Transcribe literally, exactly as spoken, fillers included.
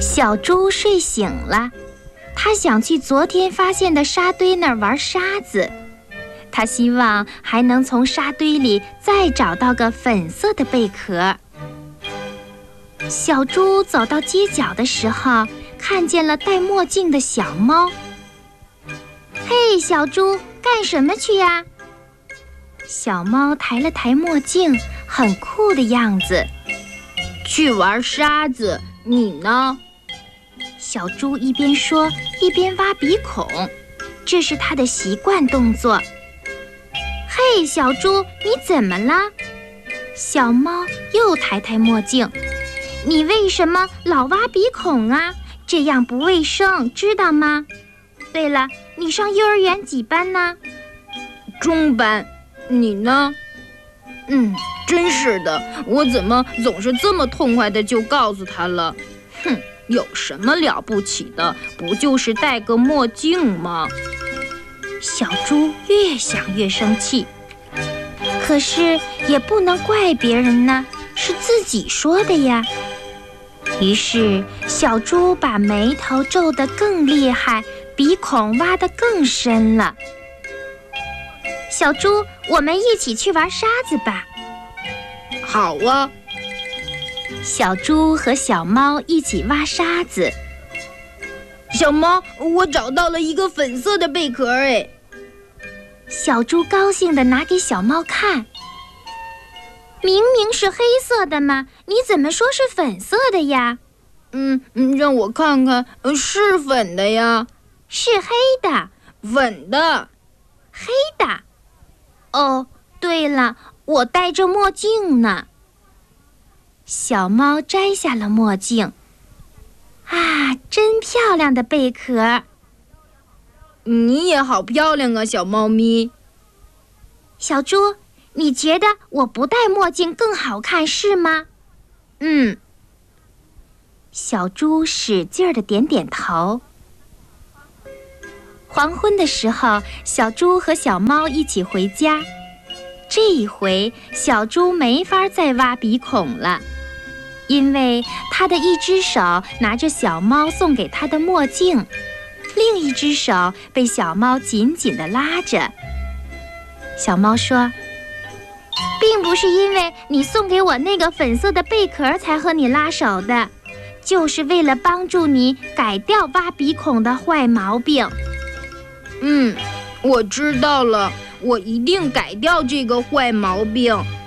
小猪睡醒了，他想去昨天发现的沙堆那儿玩沙子。他希望还能从沙堆里再找到个粉色的贝壳。小猪走到街角的时候，看见了戴墨镜的小猫。嘿，小猪，干什么去呀？小猫抬了抬墨镜，很酷的样子。 去玩沙子，你呢？ 小猪一边说一边挖鼻孔，这是他的习惯动作。嘿，小猪，你怎么了？小猫又抬抬墨镜。你为什么老挖鼻孔啊？这样不卫生，知道吗？对了，你上幼儿园几班呢？ 中班。你呢？ 嗯， 真是的，我怎么总是这么痛快的就告诉他了？哼，有什么了不起的？不就是戴个墨镜吗？ 小猪越想越生气，可是也不能怪别人呢，是自己说的呀。于是小猪把眉头皱得更厉害，鼻孔挖得更深了。小猪，我们一起去玩沙子吧。 好啊。 小猪和小猫一起挖沙子。 小猫，我找到了一个粉色的贝壳哎。 小猪高兴地拿给小猫看。明明是黑色的嘛，你怎么说是粉色的呀？ 嗯嗯，让我看看，是粉的呀。 是黑的。 粉的。 黑的。哦，对了，我戴着墨镜呢。小猫摘下了墨镜。啊，真漂亮的贝壳。 你也好漂亮啊，小猫咪。 小猪，你觉得我不戴墨镜更好看是吗？ 嗯。 小猪使劲地点点头。黄昏的时候，小猪和小猫一起回家。这一回，小猪没法再挖鼻孔了，因为他的一只手拿着小猫送给他的墨镜，另一只手被小猫紧紧地拉着。小猫说：“并不是因为你送给我那个粉色的贝壳才和你拉手的，就是为了帮助你改掉挖鼻孔的坏毛病。” 嗯，我知道了，我一定改掉这个坏毛病。